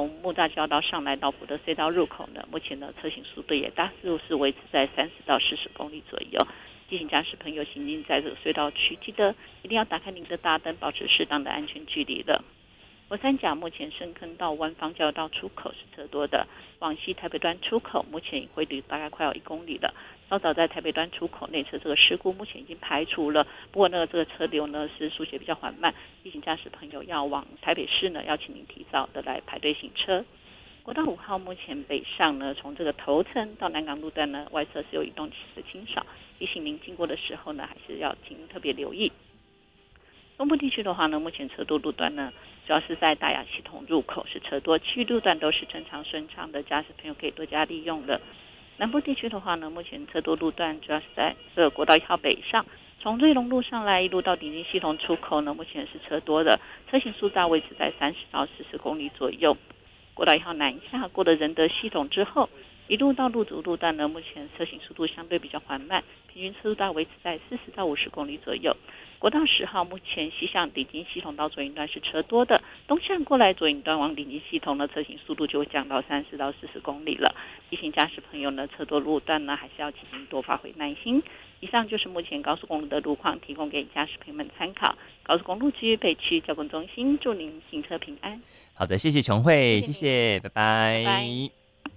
从木栅交道上来到福德隧道入口呢，目前的车行速度也大致是维持在30到40公里左右。提醒驾驶朋友行进在这个隧道区，记得一定要打开您的大灯，保持适当的安全距离了。国三甲目前深坑到湾方交流道出口是车多的，往西台北端出口目前回离大概快要1公里了。稍早在台北端出口内侧这个事故目前已经排除了，不过呢这个车流呢是速写比较缓慢，提醒驾驶朋友要往台北市呢，要请您提早的来排队行车。国道5号目前北上呢，从这个头城到南港路段呢，外侧是有移动的清扫，提醒您经过的时候呢，还是要请您特别留意。东部地区的话呢，目前车多路段呢，主要是在大雅系统入口是车多，其余路段都是正常顺畅的，驾驶朋友可以多加利用了。南部地区的话呢，目前车多路段主要是在这个国道1号北上，从瑞隆路上来一路到鼎金系统出口呢，目前是车多的，车行速大维持在30到40公里左右。国道1号南下过了仁德系统之后，一路到路竹路段呢，目前车行速度相对比较缓慢，平均车速大维持在40到50公里左右。国道10号目前西向鼎金系统到左营段是车多的，东向过来左营段往鼎金系统的车行速度就会降到30到40公里了。提醒驾驶朋友呢，车多路段呢还是要请您多发挥耐心。以上就是目前高速公路的路况，提供给驾驶朋友们参考。高速公路局北区交通中心祝您行车平安。 好的，谢谢琼慧，谢谢，拜拜。 拜拜。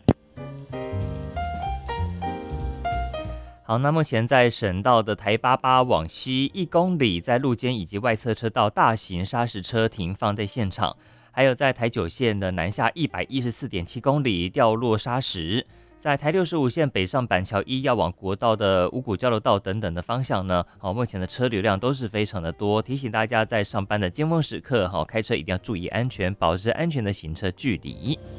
好，那目前在省道的台88往西1公里，在路肩以及外侧车道大型砂石车停放在现场，还有在台9线的南下114.7公里掉落砂石，在台65线北上板桥1要往国道的五股交流道等等的方向呢，目前的车流量都是非常的多，提醒大家在上班的尖峰时刻，开车一定要注意安全，保持安全的行车距离。